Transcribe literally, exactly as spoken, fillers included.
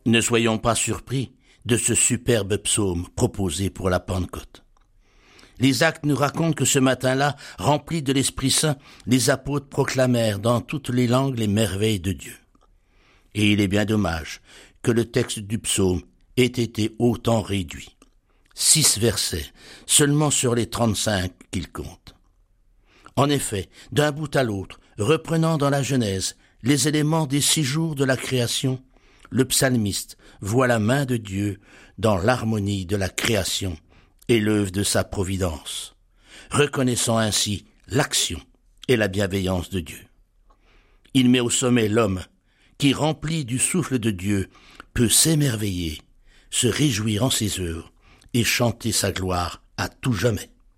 Ne soyons pas surpris de ce superbe psaume proposé pour la Pentecôte. Les Actes nous racontent que ce matin-là, remplis de l'Esprit Saint, les apôtres proclamèrent dans toutes les langues les merveilles de Dieu. Et il est bien dommage que le texte du psaume ait été autant réduit. Six versets, seulement sur les trente-cinq qu'il compte. En effet, d'un bout à l'autre, reprenant dans la Genèse les éléments des six jours de la création, le psalmiste voit la main de Dieu dans l'harmonie de la création et l'œuvre de sa providence, reconnaissant ainsi l'action et la bienveillance de Dieu. Il met au sommet l'homme qui, rempli du souffle de Dieu, peut s'émerveiller, se réjouir en ses œuvres et chanter sa gloire à tout jamais.